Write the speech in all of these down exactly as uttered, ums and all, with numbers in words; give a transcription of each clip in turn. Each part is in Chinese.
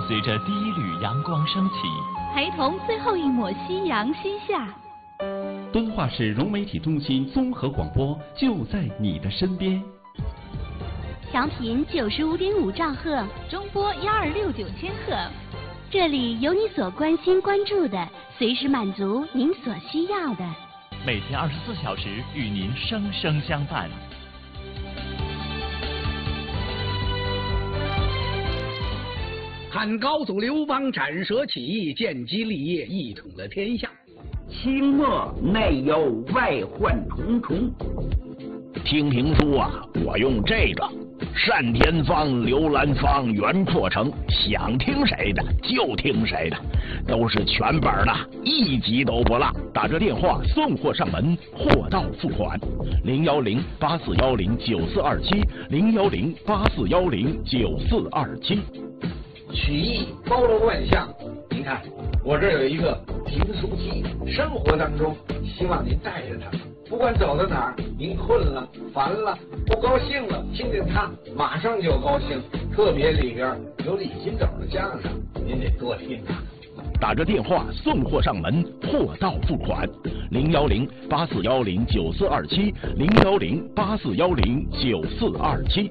随着第一缕阳光升起， 陪同最后一抹夕阳西下。 敦化市融媒体中心综合广播就在你的身边。 调频九十五点五兆赫，中波幺二六九千赫，这里有你所关心关注的，随时满足您所需要的。 每天二十四小时与您生生相伴。 汉高祖刘邦斩蛇起义，建基立业，一统了天下。 清末内忧外患重重。 听评书啊，我用这个单田芳、刘兰芳、袁阔成，想听谁的就听谁的，都是全本的，一集都不落。打这电话送货上门，货到付款。零幺零八四幺零九四二七，零幺零八四幺零九四二七。 曲艺包罗万象，您看我这有一个评书机，生活当中希望您带着它，不管走到哪儿，您困了、烦了、不高兴了，听听它，马上就高兴。特别里边有李金斗的相声，您得多听啊。 打着电话送货上门，货到付款。零幺零八四幺零九四二七，零幺零八四幺零九四二七。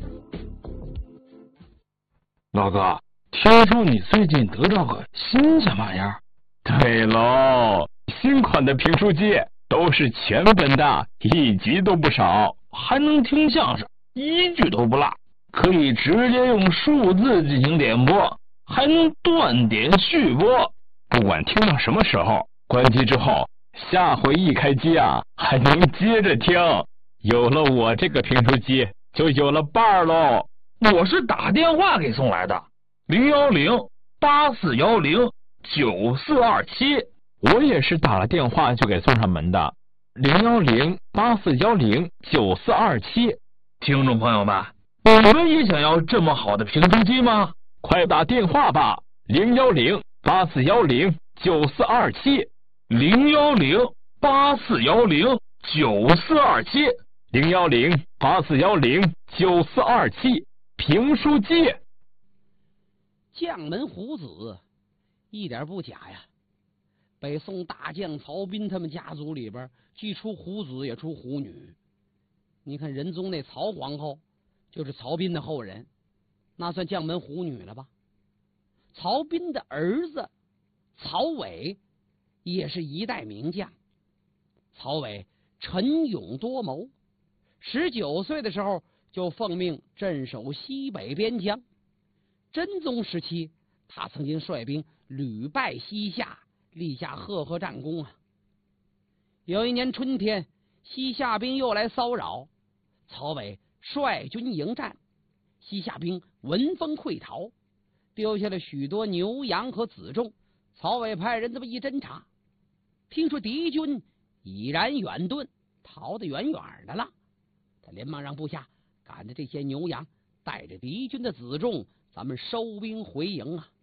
老哥，听说你最近得到个新什么玩意儿？ 对喽，新款的评书机都是全本的，一集都不少， 还能听相声，一句都不落，可以直接用数字进行点播，还能断点续播。 不管听到什么时候，关机之后，下回一开机啊，还能接着听。有了我这个评书机，就有了伴儿喽。 我是打电话给送来的，零幺零八四幺零九四二七。 我也是打了电话就给送上门的，零幺零八四幺零九四二七。 听众朋友们，你们也想要这么好的评书机吗？ 快打电话吧，零幺零八四幺零九四二七， 零幺零八四幺零九四二七， 零幺零八四幺零九四二七。评书机。 将门虎子一点不假呀，北宋大将曹彬他们家族里边既出虎子也出虎女。你看仁宗那曹皇后就是曹彬的后人，那算将门虎女了吧。曹彬的儿子曹伟也是一代名将。曹伟沉勇多谋，十九岁的时候就奉命镇守西北边疆。真宗时期，他曾经率兵屡败西夏，立下赫赫战功啊。有一年春天，西夏兵又来骚扰，曹伟率军迎战，西夏兵闻风溃逃，丢下了许多牛羊和辎重。曹伟派人这么一侦查，听说敌军已然远遁，逃得远远的了。他连忙让部下赶着这些牛羊，带着敌军的辎重，咱们收兵回营啊。